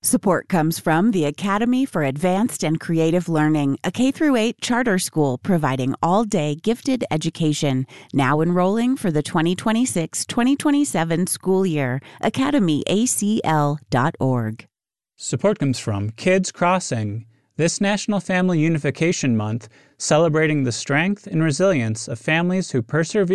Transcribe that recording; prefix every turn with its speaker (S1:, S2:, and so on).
S1: Support comes from the Academy for Advanced and Creative Learning, a K-8 charter school providing all-day gifted education. Now enrolling for the 2026-2027 school year. academyacl.org.
S2: Support comes from Kids Crossing, this National Family Unification Month, celebrating the strength and resilience of families who persevere